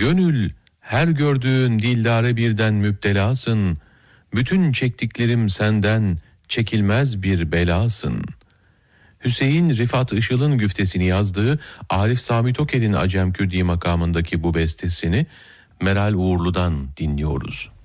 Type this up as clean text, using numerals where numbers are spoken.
Gönül, her gördüğün dildare birden müptelasın. Bütün çektiklerim senden, çekilmez bir belasın. Hüseyin Rifat Işıl'ın güftesini yazdığı Arif Sami Toker'in Acem Kürdi makamındaki bu bestesini Meral Uğurlu'dan dinliyoruz.